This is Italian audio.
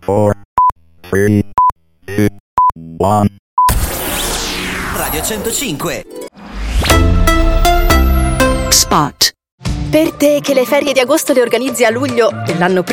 4, 3, 2, 1. Radio 105. Spot. Per te che le ferie di agosto le organizzi a luglio e l'anno